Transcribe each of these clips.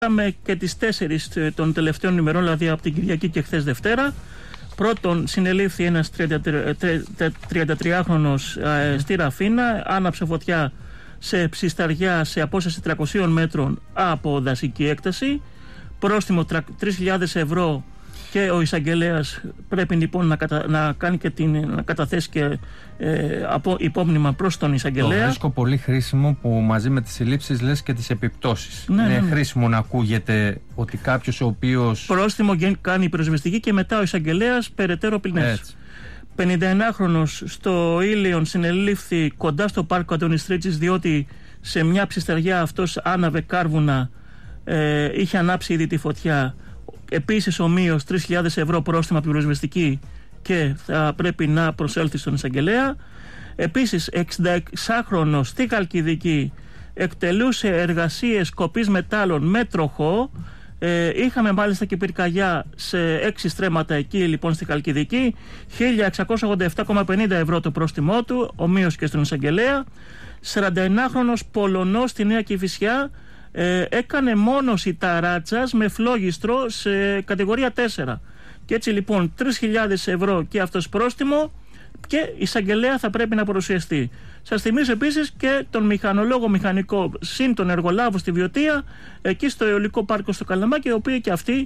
Είχαμε και τις 4 των τελευταίων ημερών, δηλαδή από την Κυριακή και χθες Δευτέρα. Πρώτον, συνελήφθη ένας 33χρονος στη Ραφίνα, άναψε φωτιά σε ψισταριά σε απόσταση 300 μέτρων από δασική έκταση. Πρόστιμο 3.000 ευρώ και ο εισαγγελέας πρέπει λοιπόν να κάνει και να καταθέσει και υπόμνημα προς τον εισαγγελέα. Το βρίσκω πολύ χρήσιμο που μαζί με τις συλλήψεις λες και τις επιπτώσεις. Είναι χρήσιμο να ακούγεται ότι κάποιος ο οποίος... Πρόστιμο κάνει πυροσβεστική και μετά ο εισαγγελέας περαιτέρω ποινές. 51χρονος στο Ήλιον συνελήφθη κοντά στο πάρκο Αντωνιστρίτσης, διότι σε μια ψισταριά αυτός άναβε κάρβουνα, είχε ανάψει ήδη τη φωτιά. Επίσης ομοίως 3.000 ευρώ πρόστιμα πυροσβεστική και θα πρέπει να προσέλθει στον εισαγγελέα. Επίσης 66χρονος στη Χαλκιδική εκτελούσε εργασίες κοπής μετάλλων με τροχό. Είχαμε μάλιστα και πυρκαγιά σε 6 στρέμματα εκεί λοιπόν στη Χαλκιδική. 1.687,50 ευρώ το πρόστιμό του, ομοίως και στον εισαγγελέα. 41χρονος Πολωνός στη Νέα Κηφισιά έκανε μόνωση ταράτσας με φλόγιστρο σε κατηγορία 4. Και έτσι λοιπόν 3.000 ευρώ και αυτός πρόστιμο και εισαγγελέα θα πρέπει να παρουσιαστεί. Σας θυμίζω επίσης και τον μηχανολόγο μηχανικό συν τον εργολάβο στη Βιωτία, εκεί στο αιωλικό πάρκο στο Καλαμάκι, οι οποίοι και αυτοί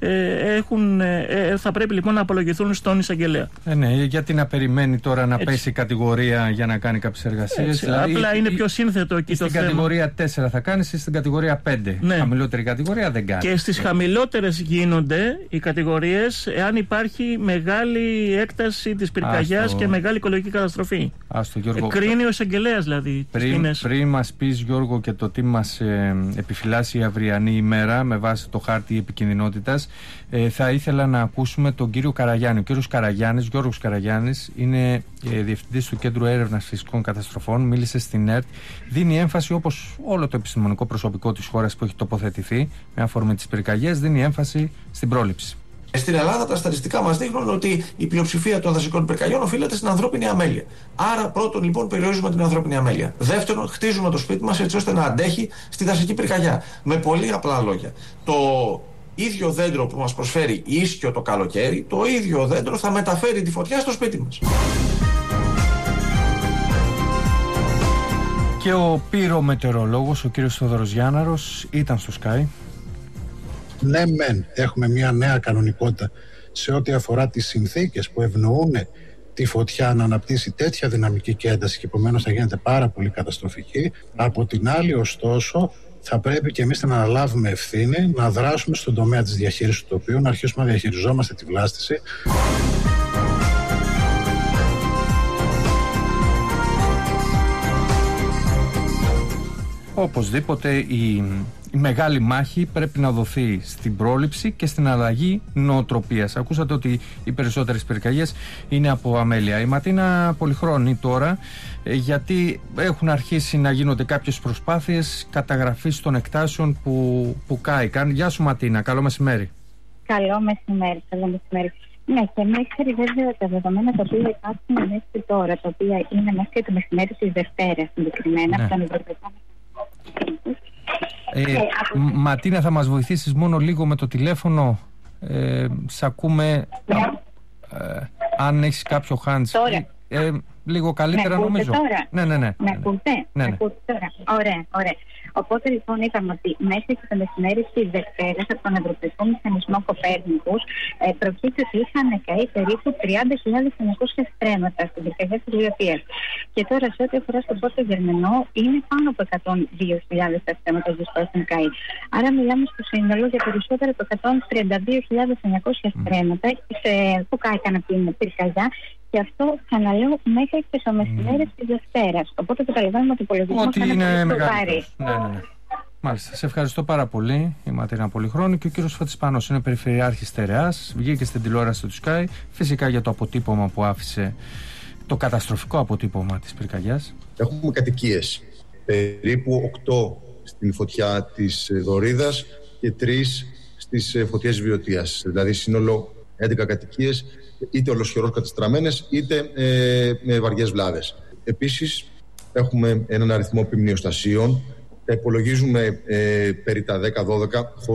θα πρέπει λοιπόν να απολογηθούν στον εισαγγελέα. Ναι, γιατί να περιμένει τώρα να πέσει η κατηγορία για να κάνει κάποιες εργασίες. Δηλαδή, απλά είναι πιο σύνθετο εκεί το θέμα. Στην κατηγορία 4 θα κάνεις ή στην κατηγορία 5. Ναι. Χαμηλότερη κατηγορία δεν κάνει. Και στις χαμηλότερες γίνονται οι κατηγορίες εάν υπάρχει μεγάλη έκταση της πυρκαγιάς και μεγάλη οικολογική καταστροφή. Κρίνει ο εισαγγελέας δηλαδή. Πριν μας πεις, Γιώργο, και το τι μας επιφυλάσσει η αυριανή ημέρα με βάση το χάρτη επικινδυνότητας, θα ήθελα να ακούσουμε τον κύριο Καραγιάννη. Ο κύριος Καραγιάννης, Γιώργος Καραγιάννης, είναι διευθυντής του Κέντρου Έρευνας Φυσικών Καταστροφών. Μίλησε στην ΕΡΤ. Δίνει έμφαση, όπως όλο το επιστημονικό προσωπικό της χώρας που έχει τοποθετηθεί με αφορμή τις πυρκαγιές, δίνει έμφαση στην πρόληψη. Στην Ελλάδα τα στατιστικά μας δείχνουν ότι η πλειοψηφία των δασικών πυρκαγιών οφείλεται στην ανθρώπινη αμέλεια. Άρα, πρώτον, λοιπόν, περιορίζουμε την ανθρώπινη αμέλεια. Δεύτερον, χτίζουμε το σπίτι μας έτσι ώστε να αντέχει στη δασική πυρκαγιά. Με πολύ απλά λόγια. Το ίδιο δέντρο που μας προσφέρει ίσιο το καλοκαίρι, το ίδιο δέντρο θα μεταφέρει τη φωτιά στο σπίτι μας. Και ο πυρομετεωρολόγος, ο κύριος Θόδωρος Γιάνναρος, ήταν στο Sky. Ναι, μεν έχουμε μια νέα κανονικότητα σε ό,τι αφορά τις συνθήκες που ευνοούν τη φωτιά να αναπτύσσει τέτοια δυναμική και ένταση και επομένως θα γίνεται πάρα πολύ καταστροφική. Από την άλλη, ωστόσο, θα πρέπει και εμείς να αναλάβουμε ευθύνη, να δράσουμε στον τομέα της διαχείρισης του τοπίου, να αρχίσουμε να διαχειριζόμαστε τη βλάστηση. Οπωσδήποτε η μεγάλη μάχη πρέπει να δοθεί στην πρόληψη και στην αλλαγή νοοτροπίας. Ακούσατε ότι οι περισσότερες πυρκαγιές είναι από αμέλεια. Η Ματίνα Πολυχρόνη τώρα, γιατί έχουν αρχίσει να γίνονται κάποιες προσπάθειες καταγραφής των εκτάσεων που κάηκαν. Γεια σου Ματίνα, καλό μεσημέρι. Καλό μεσημέρι. Ναι, και μέχρι βέβαια τα δεδομένα τα οποία υπάρχουν μέχρι τώρα, τα οποία είναι μέχρι το μεσημέρι της Δευτέρας συγκεκριμένα, από τον Ευρωπαϊκό. Ματίνα, θα μας βοηθήσεις μόνο λίγο με το τηλέφωνο? Σ' ακούμε αν έχεις κάποιο hands. Λίγο καλύτερα νομίζω. Τώρα. Ναι. Με ακούτε? Τώρα. Ωραία. Οπότε λοιπόν είπαμε ότι μέχρι και το μεσημέρι της Δευτέρας από τον Ευρωπαϊκό Μηχανισμό Κοπέρνικους προκύπτει ότι είχαν καεί περίπου 30.900 στρέμματα στην πυρκαγιά της Βιωτίας. Και τώρα σε ό,τι αφορά στον Πόρτο Γερμανό είναι πάνω από 102.000 τα στρέμματα που έχουν καεί. Άρα μιλάμε στο σύνολο για περισσότερα από 132.900 στρέμματα που κάηκαν από την πυρκαγιά. Και αυτό ξαναλέω μέχρι και στο μεσημέρι της Δευτέρας. Οπότε καταλαβαίνουμε ότι ο υπολογισμός θα είναι μεγάλο. Ναι. Μάλιστα. Σε ευχαριστώ πάρα πολύ, η Ματίνα Πολυχρόνη. Και ο κύριος Φώτης Πάνος είναι περιφερειάρχης Στερεάς. Βγήκε στην τηλεόραση του Sky. Φυσικά για το αποτύπωμα που άφησε, το καταστροφικό αποτύπωμα της πυρκαγιάς. Έχουμε κατοικίες. Περίπου 8 στην φωτιά της Δωρίδας και 3 στις φωτιές Βιωτίας. Δηλαδή σύνολο 11 κατοικίες, είτε ολοσχερώς κατεστραμμένες, είτε με βαριές βλάβες. Επίσης, έχουμε έναν αριθμό ποιμνιοστασίων τα υπολογίζουμε περί τα 10-12